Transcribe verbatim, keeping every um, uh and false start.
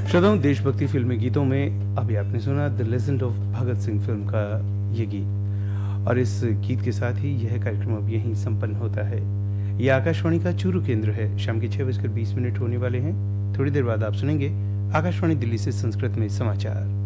श्रोताओं, देशभक्ति फिल्मी गीतों में अभी आपने सुना the legend of Bhagat Singh film का ये गीत, और इस गीत के साथ ही यह कार्यक्रम अब यहीं संपन्न होता है। यह आकाशवाणी का चूरू केंद्र है। शाम के छह बजकर बीस मिनट होने वाले हैं। थोड़ी देर बाद आप सुनेंगे आकाशवाणी दिल्ली से संस्कृत में समाचार।